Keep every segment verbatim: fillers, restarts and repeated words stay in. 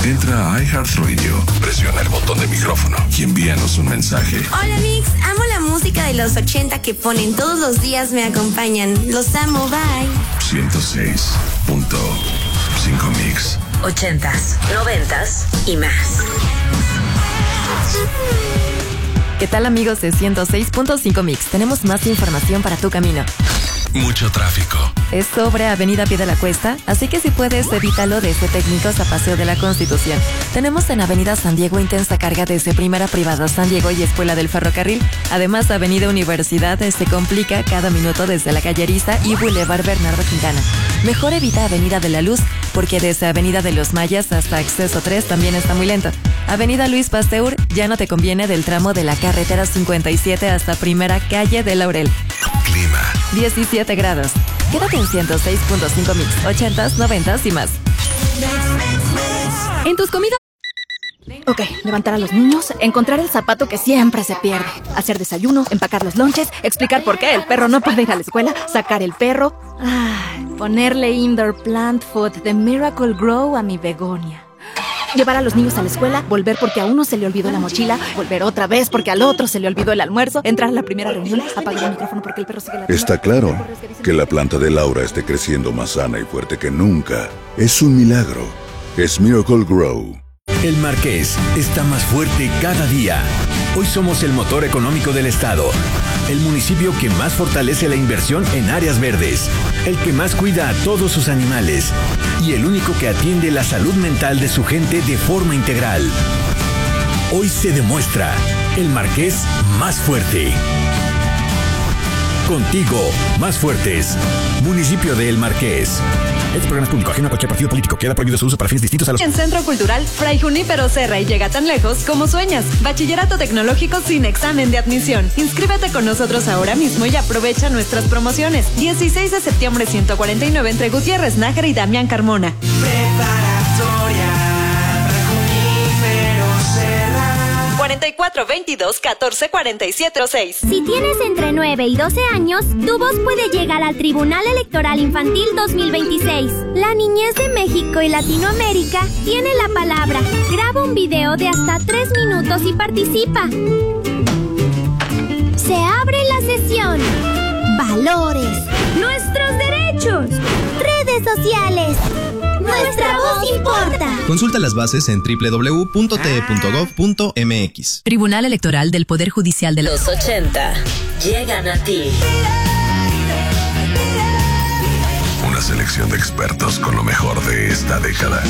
Entra a iHeartRadio, presiona el botón de micrófono y envíanos un mensaje. Hola Mix, amo la música de los ochenta que ponen todos los días, me acompañan. Los amo, bye. ciento seis punto cinco Mix. Ochentas, noventas y más. ¿Qué tal, amigos de ciento seis punto cinco Mix? Tenemos más información para tu camino. Mucho tráfico. Es sobre Avenida Pie de la Cuesta, así que si puedes, evítalo desde Técnicos a Paseo de la Constitución. Tenemos en Avenida San Diego intensa carga desde Primera Privada San Diego y Escuela del Ferrocarril. Además, Avenida Universidad se complica cada minuto desde la Calle Ariza y Boulevard Bernardo Quintana. Mejor evita Avenida de la Luz, porque desde Avenida de los Mayas hasta Acceso tres también está muy lento. Avenida Luis Pasteur ya no te conviene del tramo de la carretera cincuenta y siete hasta Primera Calle de Laurel. Clima. diecisiete grados. Quédate en ciento seis punto cinco Mix, ochentas, noventas y más. En tus comidas. Ok, levantar a los niños, encontrar el zapato que siempre se pierde, hacer desayuno, empacar los lonches, explicar por qué el perro no puede ir a la escuela, sacar el perro, ah, ponerle indoor plant food de Miracle Grow a mi begonia. Llevar a los niños a la escuela, volver porque a uno se le olvidó la mochila, volver otra vez porque al otro se le olvidó el almuerzo, entrar a la primera reunión, apagar el micrófono porque el perro sigue la... Está claro que la planta de Laura esté creciendo más sana y fuerte que nunca. Es un milagro. Es Miracle Grow. El Marqués está más fuerte cada día. Hoy somos el motor económico del estado, el municipio que más fortalece la inversión en áreas verdes, el que más cuida a todos sus animales y el único que atiende la salud mental de su gente de forma integral. Hoy se demuestra el Marqués más fuerte. Contigo, más fuertes. Municipio de El Marqués. Este programa es público, ajeno a cualquier partido político. Queda prohibido su uso para fines distintos a los... En Centro Cultural Fray Junípero Serra y llega tan lejos como sueñas. Bachillerato tecnológico sin examen de admisión. Inscríbete con nosotros ahora mismo y aprovecha nuestras promociones. dieciséis de septiembre ciento cuarenta y nueve entre Gutiérrez Nájera y Damián Carmona. Preparatoria Fray Junípero Serra. cuarenta y cuatro veintidós catorce cuarenta y siete seis. Si tienes entre nueve y doce años, tu voz puede llegar al Tribunal Electoral Infantil dos mil veintiséis. La niñez de México y Latinoamérica tiene la palabra. Graba un video de hasta tres minutos y participa. Se abre la sesión. Valores. Nuestros derechos. Redes sociales. Nuestra voz importa. Consulta las bases en doble u doble u doble u punto t e punto gov punto m x. Tribunal Electoral del Poder Judicial de los ochenta. Llegan a ti. Una selección de expertos con lo mejor de esta década.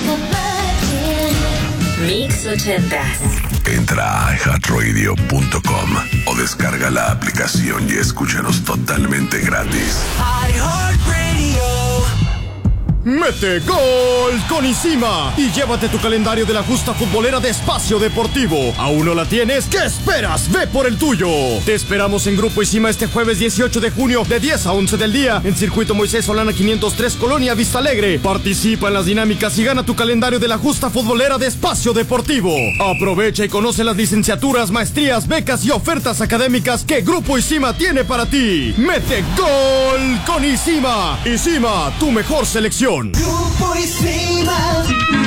Mix ochentas. Entra a i heart radio punto com o descarga la aplicación y escúchanos totalmente gratis. iHeartRadio. ¡Mete gol con Isima! Y llévate tu calendario de la justa futbolera de Espacio Deportivo. ¿Aún no la tienes? ¿Qué esperas? ¡Ve por el tuyo! Te esperamos en Grupo Isima este jueves dieciocho de junio de diez a once del día en Circuito Moisés Solana quinientos tres, Colonia Vista Alegre. Participa en las dinámicas y gana tu calendario de la justa futbolera de Espacio Deportivo. Aprovecha y conoce las licenciaturas, maestrías, becas y ofertas académicas que Grupo Isima tiene para ti. ¡Mete gol con Isima! Isima, tu mejor selección. Grupo Isima.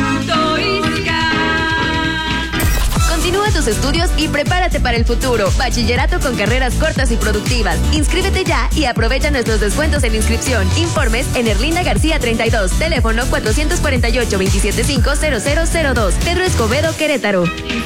Continúa tus estudios y prepárate para el futuro. Bachillerato con carreras cortas y productivas. Inscríbete ya y aprovecha nuestros descuentos en inscripción. Informes en Erlinda García treinta y dos. Teléfono cuatrocientos cuarenta y ocho, veintisiete cinco, cero cero cero dos. Pedro Escobedo, Querétaro.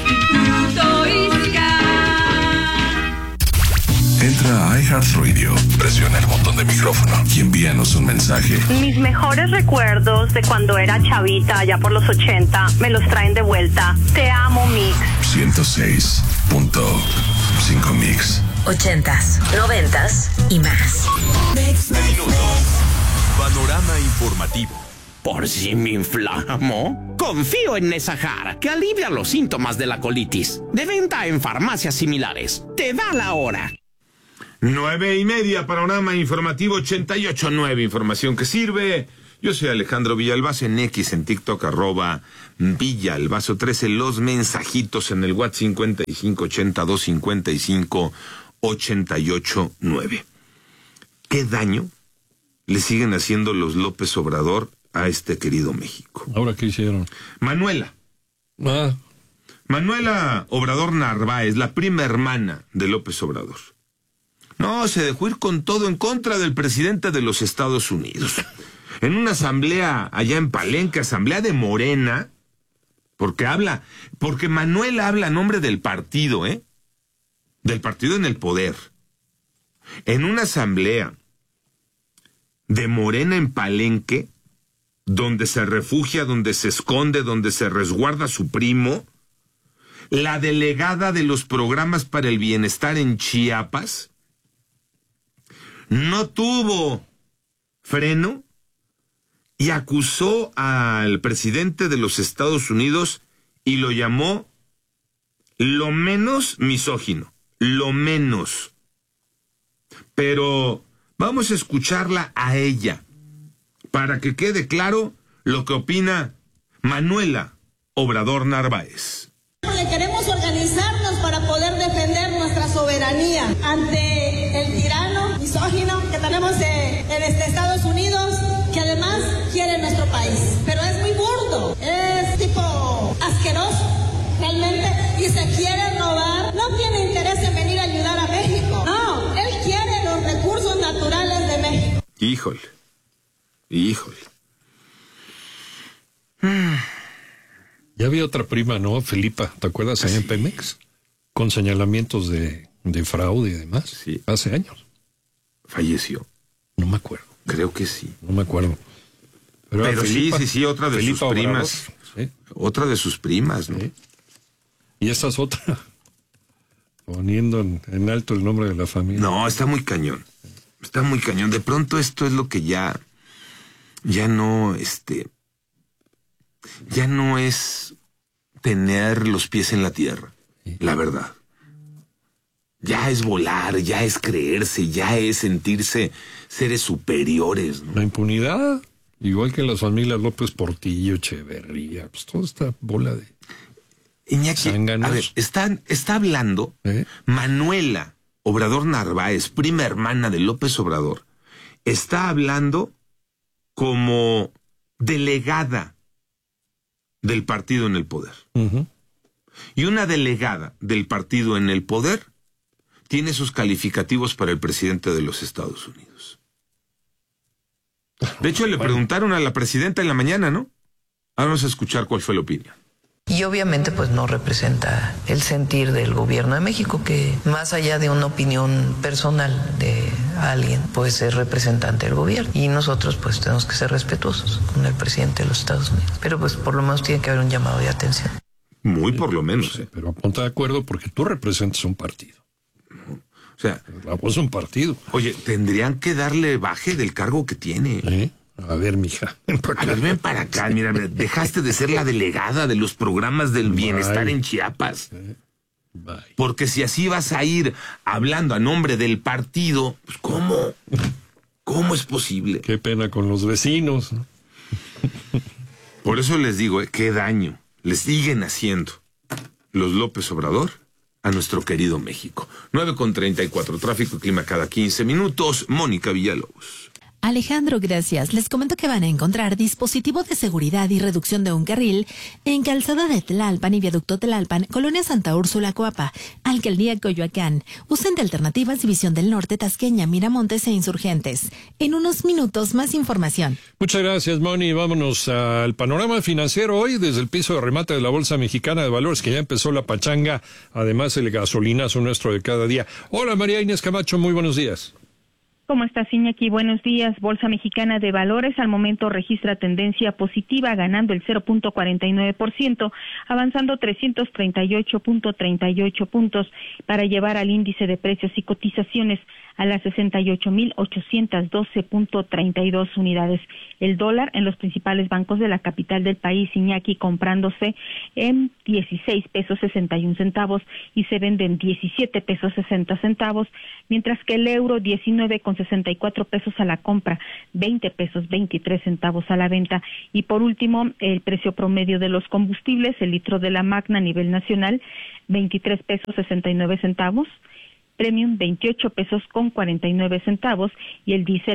Entra a iHeartRadio, presiona el botón de micrófono y envíanos un mensaje. Mis mejores recuerdos de cuando era chavita, allá por los ochenta, me los traen de vuelta. Te amo, Mix. ciento seis punto cinco Mix. Ochentas, noventas y más. Panorama informativo. Por si me inflamo, confío en Nesahar, que alivia los síntomas de la colitis. De venta en farmacias similares. Te da la hora. Nueve y media, Panorama Informativo ochenta y ocho punto nueve, información que sirve. Yo soy Alejandro Villalbazo, en X, en TikTok, arroba Villalbazo trece, los mensajitos en el WhatsApp cincuenta y cinco ochenta y dos cincuenta y cinco ochenta y ocho nueve. ¿Qué daño le siguen haciendo los López Obrador a este querido México. ¿Ahora qué hicieron? Manuela. Ah. Manuela Obrador Narváez, la prima hermana de López Obrador. No, se dejó ir con todo en contra del presidente de los Estados Unidos. En una asamblea allá en Palenque, asamblea de Morena, porque habla, porque Manuela habla a nombre del partido, ¿eh? Del partido en el poder. En una asamblea de Morena en Palenque, donde se refugia, donde se esconde, donde se resguarda su primo, la delegada de los programas para el bienestar en Chiapas no tuvo freno y acusó al presidente de los Estados Unidos y lo llamó lo menos misógino, lo menos. Pero vamos a escucharla a ella para que quede claro lo que opina Manuela Obrador Narváez. Porque queremos organizarnos para poder defender nuestra soberanía ante el tirano misógino que tenemos en este Estados Unidos, que además quiere nuestro país. Pero es muy burdo, es tipo asqueroso, realmente, y se quiere robar. No tiene interés en venir a ayudar a México. No, él quiere los recursos naturales de México. Híjole, híjole. Ya había otra prima, ¿no? Felipa, ¿te acuerdas? Allá en Pemex, con señalamientos de, de fraude y demás. Sí. Hace años. Falleció. No me acuerdo. Creo que sí. No me acuerdo. Pero, Pero Felipa, sí, sí, sí, otra de Felipa sus primas. Obrador, ¿sí? Otra de sus primas, ¿no? Sí. Y esta es otra. Poniendo en, en alto el nombre de la familia. No, está muy cañón. Está muy cañón. De pronto esto es lo que ya, ya no, este, ya no es tener los pies en la tierra, sí. La verdad. Ya es volar, ya es creerse, ya es sentirse seres superiores, ¿no? La impunidad, igual que las familias López Portillo, Echeverría, pues toda esta bola de Iñaki, zánganos. A ver, está, está hablando ¿Eh? Manuela Obrador Narváez, prima hermana de López Obrador, está hablando como delegada del partido en el poder. Uh-huh. Y una delegada del partido en el poder tiene sus calificativos para el presidente de los Estados Unidos. De hecho, le bueno. preguntaron a la presidenta en la mañana, ¿no? Ahora vamos a escuchar cuál fue la opinión. Y obviamente pues no representa el sentir del gobierno de México, que más allá de una opinión personal de alguien, pues es representante del gobierno. Y nosotros pues tenemos que ser respetuosos con el presidente de los Estados Unidos. Pero pues por lo menos tiene que haber un llamado de atención. Muy por lo menos. ¿eh? Pero ponte de acuerdo porque tú representas un partido. O sea, la voz es un partido. Oye, tendrían que darle baje del cargo que tiene. ¿Eh? A ver, mija. A ver, ven para acá. Mira, dejaste de ser la delegada de los programas del bienestar Bye. en Chiapas. Bye. Porque si así vas a ir hablando a nombre del partido, pues ¿cómo? ¿Cómo es posible? Qué pena con los vecinos. Por eso les digo, eh, qué daño les siguen haciendo los López Obrador a nuestro querido México. nueve con treinta y cuatro, tráfico y clima cada quince minutos. Mónica Villalobos. Alejandro, gracias. Les comento que van a encontrar dispositivo de seguridad y reducción de un carril en Calzada de Tlalpan y Viaducto Tlalpan, Colonia Santa Úrsula, Coapa, Alcaldía Coyoacán. Usen de alternativas División del Norte, Tasqueña, Miramontes e Insurgentes. En unos minutos, más información. Muchas gracias, Moni. Vámonos al panorama financiero hoy desde el piso de remate de la Bolsa Mexicana de Valores, que ya empezó la pachanga, además el gasolinazo nuestro de cada día. Hola, María Inés Camacho, muy buenos días. ¿Cómo estás, Iñaki? Buenos días. Bolsa Mexicana de Valores al momento registra tendencia positiva, ganando el cero punto cuarenta y nueve por ciento, avanzando trescientos treinta y ocho punto treinta y ocho puntos para llevar al índice de precios y cotizaciones a las sesenta y ocho mil ochocientos doce punto treinta y dos unidades. El dólar en los principales bancos de la capital del país, Iñaki, comprándose en dieciséis pesos sesenta y un centavos y se vende en diecisiete pesos sesenta centavos, mientras que el euro diecinueve con sesenta y cuatro pesos a la compra, veinte pesos veintitrés centavos a la venta. Y por último, el precio promedio de los combustibles, el litro de la Magna a nivel nacional, veintitrés pesos sesenta y nueve centavos, Premium veintiocho pesos con cuarenta y nueve centavos y el diésel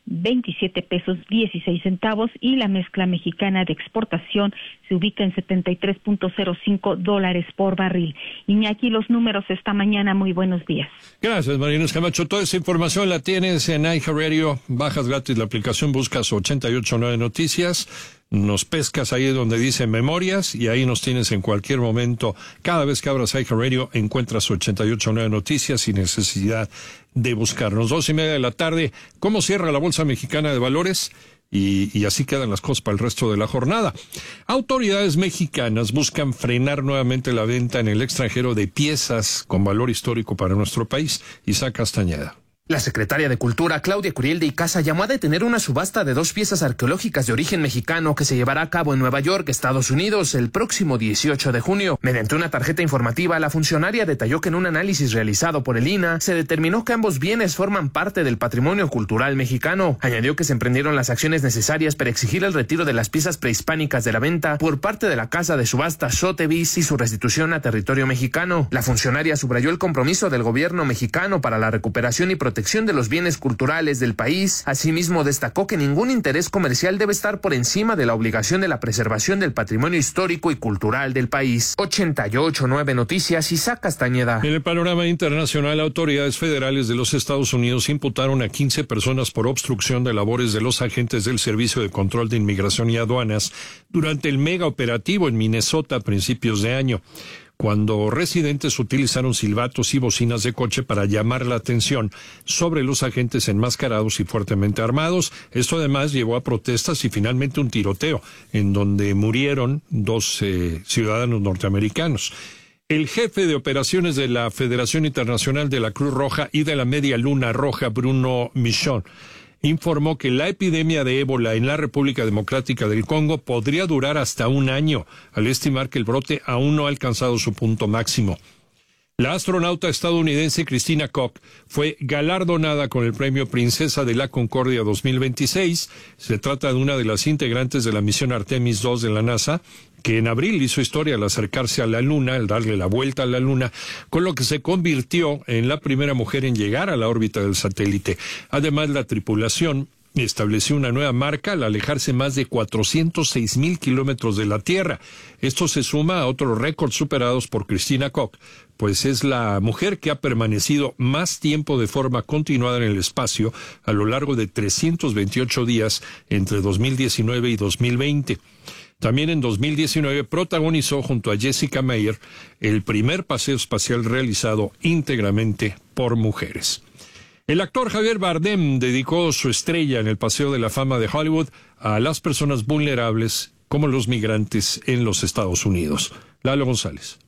veintisiete pesos dieciséis centavos y la mezcla mexicana de exportación se ubica en setenta y tres punto cero cinco dólares por barril. Iñaki, los números esta mañana, muy buenos días. Gracias, María Inés Camacho. Toda esa información la tienes en iHeartRadio. Bajas gratis la aplicación, buscas ochenta y ocho nueve Noticias. Nos pescas ahí donde dice Memorias y ahí nos tienes en cualquier momento. Cada vez que abras iHeartRadio encuentras ochenta y ocho nueve Noticias sin necesidad de buscarnos. Dos y media de la tarde. ¿Cómo cierra la Bolsa Mexicana de Valores? Y, y así quedan las cosas para el resto de la jornada. Autoridades mexicanas buscan frenar nuevamente la venta en el extranjero de piezas con valor histórico para nuestro país. Isaac Castañeda. La secretaria de Cultura, Claudia Curiel de Icaza, llamó a detener una subasta de dos piezas arqueológicas de origen mexicano que se llevará a cabo en Nueva York, Estados Unidos, el próximo dieciocho de junio. Mediante una tarjeta informativa, la funcionaria detalló que en un análisis realizado por el I N A se determinó que ambos bienes forman parte del patrimonio cultural mexicano. Añadió que se emprendieron las acciones necesarias para exigir el retiro de las piezas prehispánicas de la venta por parte de la casa de subasta Sotheby's y su restitución a territorio mexicano. La funcionaria subrayó el compromiso del gobierno mexicano para la recuperación y protección de los bienes culturales del país. Asimismo, destacó que ningún interés comercial debe estar por encima de la obligación de la preservación del patrimonio histórico y cultural del país. ochenta y ocho nueve Noticias, Isaac Castañeda. En el panorama internacional, autoridades federales de los Estados Unidos imputaron a quince personas por obstrucción de labores de los agentes del Servicio de Control de Inmigración y Aduanas durante el mega operativo en Minnesota a principios de año, cuando residentes utilizaron silbatos y bocinas de coche para llamar la atención sobre los agentes enmascarados y fuertemente armados. Esto además llevó a protestas y finalmente un tiroteo, en donde murieron dos eh, ciudadanos norteamericanos. El jefe de operaciones de la Federación Internacional de la Cruz Roja y de la Media Luna Roja, Bruno Michon, informó que la epidemia de ébola en la República Democrática del Congo podría durar hasta un año, al estimar que el brote aún no ha alcanzado su punto máximo. La astronauta estadounidense Christina Koch fue galardonada con el premio Princesa de la Concordia dos mil veintiséis. Se trata de una de las integrantes de la misión Artemis dos de la NASA, que en abril hizo historia al acercarse a la Luna, al darle la vuelta a la Luna, con lo que se convirtió en la primera mujer en llegar a la órbita del satélite. Además, la tripulación estableció una nueva marca al alejarse más de cuatrocientos seis mil kilómetros de la Tierra. Esto se suma a otros récords superados por Christina Koch, pues es la mujer que ha permanecido más tiempo de forma continuada en el espacio a lo largo de trescientos veintiocho días entre dos mil diecinueve y dos mil veinte. También en dos mil diecinueve protagonizó junto a Jessica Meir el primer paseo espacial realizado íntegramente por mujeres. El actor Javier Bardem dedicó su estrella en el Paseo de la Fama de Hollywood a las personas vulnerables como los migrantes en los Estados Unidos. Lalo González.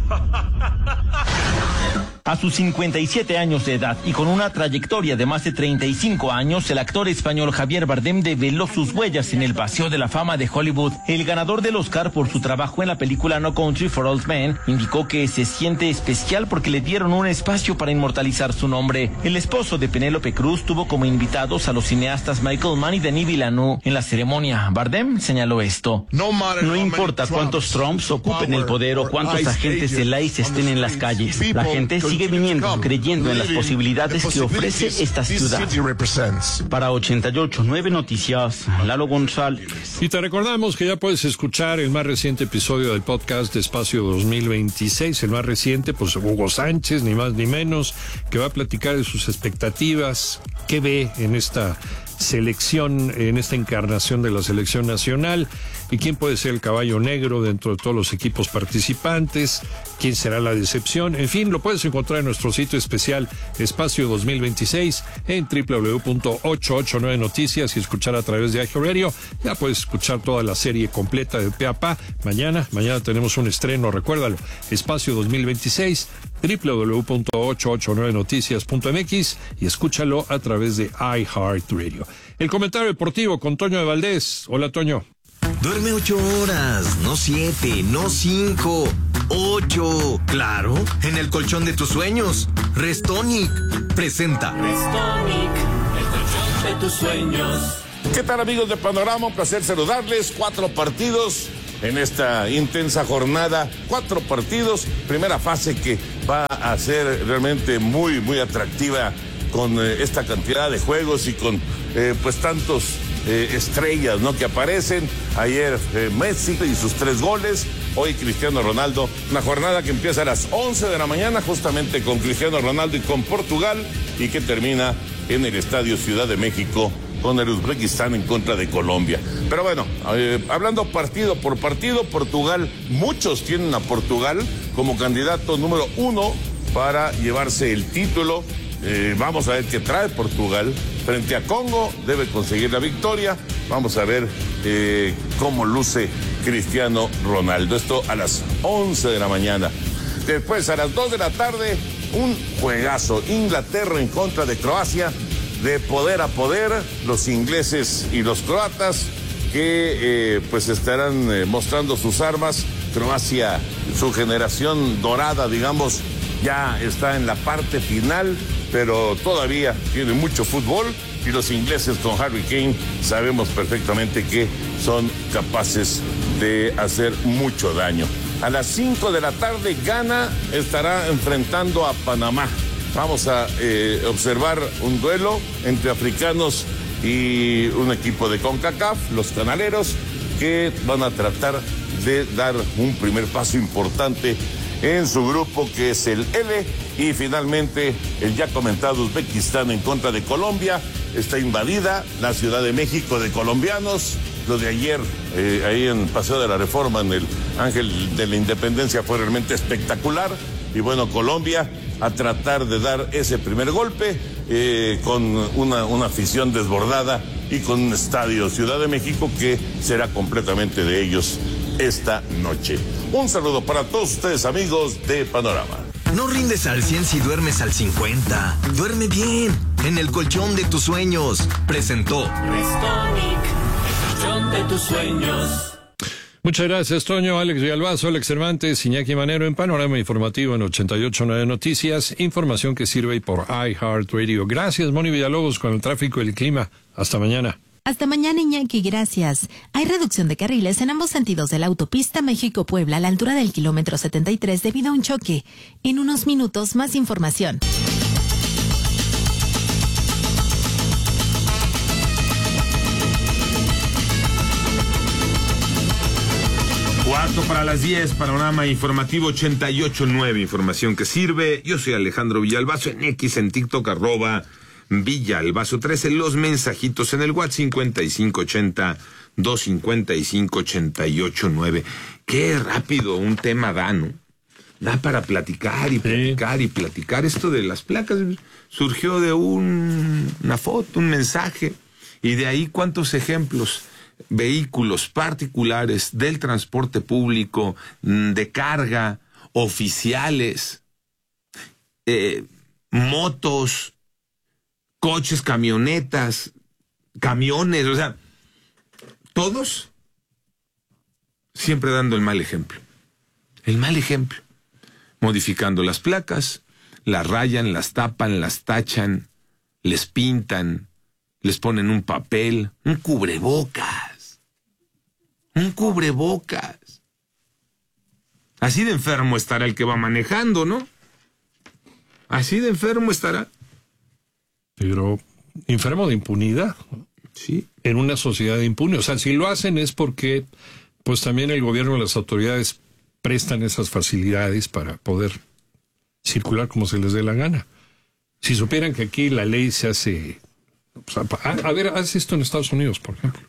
A sus cincuenta y siete años de edad y con una trayectoria de más de treinta y cinco años, el actor español Javier Bardem develó sus huellas en el Paseo de la Fama de Hollywood. El ganador del Oscar por su trabajo en la película No Country for Old Men indicó que se siente especial porque le dieron un espacio para inmortalizar su nombre. El esposo de Penélope Cruz tuvo como invitados a los cineastas Michael Mann y Denis Villeneuve. En la ceremonia, Bardem señaló esto: No importa cuántos Trumps ocupen el poder o cuántos agentes del I C E estén en las calles, la gente sigue viniendo, creyendo en las posibilidades que ofrece esta ciudad. Para ochenta y ocho nueve Noticias, Lalo González. Y te recordamos que ya puedes escuchar el más reciente episodio del podcast de Espacio dos mil veintiséis, el más reciente, pues Hugo Sánchez, ni más ni menos, que va a platicar de sus expectativas, qué ve en esta selección, en esta encarnación de la selección nacional, y quién puede ser el caballo negro dentro de todos los equipos participantes, quién será la decepción. En fin, lo puedes encontrar en nuestro sitio especial Espacio dos mil veintiséis en doble u doble u doble u punto ochocientos ochenta y nueve Noticias y escuchar a través de iHeartRadio. Ya puedes escuchar toda la serie completa de pe a pa. Mañana, mañana tenemos un estreno, recuérdalo, Espacio dos mil veintiséis, doble u doble u doble u punto ochocientos ochenta y nueve noticias punto m x y escúchalo a través de iHeartRadio. El comentario deportivo con Toño de Valdés. Hola, Toño. Duerme ocho horas, no siete, no cinco, ocho. Claro, en el colchón de tus sueños. Restonic presenta. Restonic, el colchón de tus sueños. ¿Qué tal, amigos de Panorama? Un placer saludarles. Cuatro partidos en esta intensa jornada. Cuatro partidos. Primera fase que va a ser realmente muy, muy atractiva con eh, esta cantidad de juegos y con eh, pues tantos eh, estrellas, ¿no?, que aparecen. Ayer eh, Messi y sus tres goles, hoy Cristiano Ronaldo. Una jornada que empieza a las once de la mañana justamente con Cristiano Ronaldo y con Portugal, y que termina en el Estadio Ciudad de México con el Uzbekistán en contra de Colombia. Pero bueno, eh, hablando partido por partido, Portugal, muchos tienen a Portugal como candidato número uno para llevarse el título. Eh, vamos a ver qué trae Portugal frente a Congo, debe conseguir la victoria. Vamos a ver eh, cómo luce Cristiano Ronaldo. Esto a las once de la mañana. Después, a las dos de la tarde, un juegazo. Inglaterra en contra de Croacia, de poder a poder, los ingleses y los croatas, que eh, pues estarán eh, mostrando sus armas. Croacia, su generación dorada, digamos, ya está en la parte final, pero todavía tiene mucho fútbol, y los ingleses con Harry Kane sabemos perfectamente que son capaces de hacer mucho daño. A las cinco de la tarde, Ghana estará enfrentando a Panamá. Vamos a eh, observar un duelo entre africanos y un equipo de CONCACAF, los canaleros, que van a tratar de dar un primer paso importante en su grupo, que es el L. Y finalmente, el ya comentado Uzbekistán en contra de Colombia. Está invadida la Ciudad de México de colombianos. Lo de ayer, eh, ahí en Paseo de la Reforma, en el Ángel de la Independencia, fue realmente espectacular. Y bueno, Colombia a tratar de dar ese primer golpe eh, con una, una afición desbordada y con un estadio Ciudad de México que será completamente de ellos esta noche. Un saludo para todos ustedes, amigos de Panorama. No rindes al cien si duermes al cincuenta. Duerme bien, en el colchón de tus sueños. Presentó Restonic, el colchón de tus sueños. Muchas gracias, Toño. Alex Villalbazo, Alex Cervantes, Iñaki Manero en Panorama Informativo en ochenta y ocho punto nueve Noticias. Información que sirve por iHeartRadio. Gracias, Moni Villalobos, con el tráfico y el clima. Hasta mañana. Hasta mañana, Iñaki, gracias. Hay reducción de carriles en ambos sentidos de la autopista México-Puebla a la altura del kilómetro setenta y tres debido a un choque. En unos minutos, más información. Cuarto para las diez, Panorama Informativo ochenta y ocho punto nueve, información que sirve. Yo soy Alejandro Villalbazo, en X, en TikTok, arroba Villalbazo trece, los mensajitos en el WhatsApp cincuenta y cinco ochenta, doscientos cincuenta y cinco, ochenta y ocho nueve. Qué rápido un tema da, ¿no? Da para platicar y platicar sí. y platicar. Esto de las placas surgió de un, una foto, un mensaje, y de ahí cuántos ejemplos. Vehículos particulares del transporte público, de carga, oficiales, eh, motos, coches, camionetas, camiones, o sea, todos siempre dando el mal ejemplo. El mal ejemplo. Modificando las placas, las rayan, las tapan, las tachan, les pintan, les ponen un papel, un cubrebocas. Un cubrebocas. Así de enfermo estará el que va manejando, ¿no? Así de enfermo estará. Pero enfermo de impunidad. Sí. En una sociedad impune. O sea, si lo hacen es porque pues también el gobierno y las autoridades prestan esas facilidades para poder circular como se les dé la gana. Si supieran que aquí la ley se hace... O sea, a, a ver, haz esto en Estados Unidos, por ejemplo.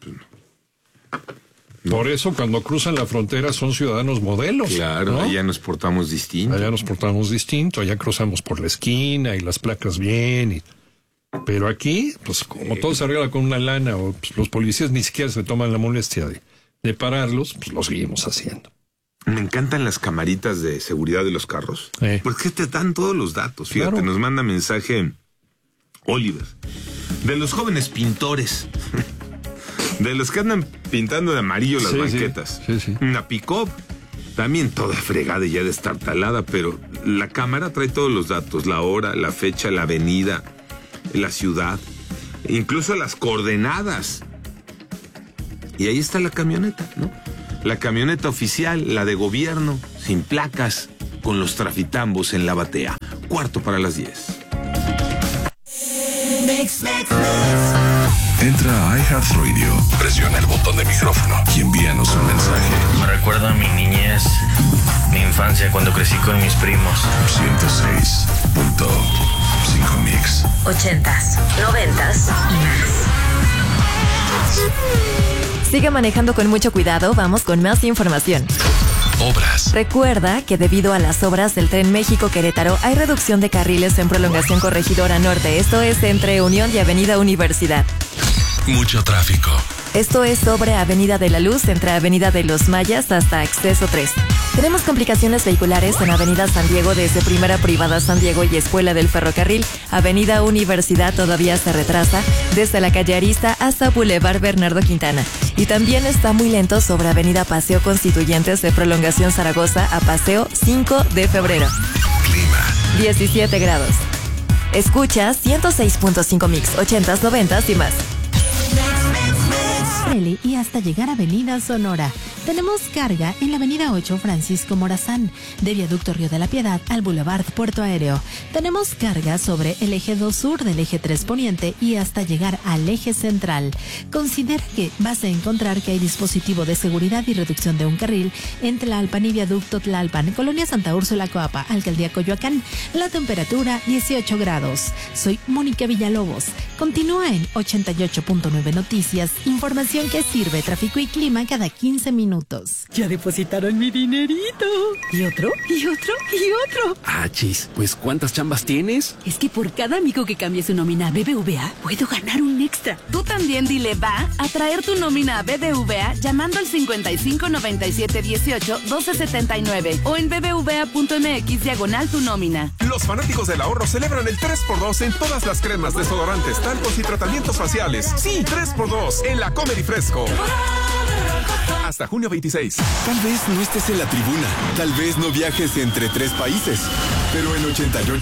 No. Por eso cuando cruzan la frontera son ciudadanos modelos. Claro, ¿no? Allá nos portamos distinto. Allá nos portamos distinto, allá cruzamos por la esquina y las placas bien. Y... Pero aquí, pues como todo se arregla con una lana, o pues, los policías ni siquiera se toman la molestia de, de pararlos, pues lo seguimos haciendo. Me encantan las camaritas de seguridad de los carros. Eh. Porque te dan todos los datos. Fíjate, claro. Nos manda mensaje Oliver. De los jóvenes pintores. De los que andan pintando de amarillo las sí, banquetas. Sí, sí, sí. Una pick-up, también toda fregada y ya destartalada, pero la cámara trae todos los datos, la hora, la fecha, la avenida, la ciudad, incluso las coordenadas. Y ahí está la camioneta, ¿no? La camioneta oficial, la de gobierno, sin placas, con los trafitambos en la batea. Cuarto para las diez. Mix, mix, mix. Entra a iHeartRadio, presiona el botón de micrófono y envíanos un mensaje. Me recuerda a mi niñez, mi infancia cuando crecí con mis primos. ciento seis punto cinco Mix. Ochentas, noventas y más. Sigue manejando con mucho cuidado, vamos con más información. Obras. Recuerda que debido a las obras del Tren México-Querétaro hay reducción de carriles en prolongación Corregidora Norte. Esto es entre Unión y Avenida Universidad. Mucho tráfico. Esto es sobre Avenida de la Luz, entre Avenida de los Mayas hasta Acceso tres. Tenemos complicaciones vehiculares en Avenida San Diego desde Primera Privada San Diego y Escuela del Ferrocarril. Avenida Universidad todavía se retrasa desde la calle Arista hasta Boulevard Bernardo Quintana. Y también está muy lento sobre Avenida Paseo Constituyentes de Prolongación Zaragoza a Paseo cinco de febrero. Clima. diecisiete grados. Escucha ciento seis punto cinco Mix, ochentas, noventas y más. Y hasta llegar a Avenida Sonora. Tenemos carga en la Avenida ocho Francisco Morazán, de Viaducto Río de la Piedad al Boulevard Puerto Aéreo. Tenemos carga sobre el eje dos sur del eje tres poniente y hasta llegar al eje central. Considera que vas a encontrar que hay dispositivo de seguridad y reducción de un carril en Tlalpan y Viaducto Tlalpan, Colonia Santa Úrsula Coapa, Alcaldía Coyoacán. La temperatura dieciocho grados. Soy Mónica Villalobos. Continúa en ochenta y ocho punto nueve Noticias, información que sirve, tráfico y clima cada quince minutos. Ya depositaron mi dinerito. ¿Y otro? ¿Y otro? ¿Y otro? Ah, chis, pues ¿cuántas chambas tienes? Es que por cada amigo que cambie su nómina a B B V A, puedo ganar un extra. Tú también dile va a traer tu nómina a B B V A llamando al cincuenta y cinco noventa y siete dieciocho doce setenta y nueve o en bbva.mx diagonal tu nómina. Los fanáticos del ahorro celebran el tres por dos en todas las cremas, desodorantes, talcos y tratamientos faciales. Sí, tres por dos en la Comer y Fresco. Hasta junio veintiséis. Tal vez no estés en la tribuna, tal vez no viajes entre tres países, pero en ochenta y ocho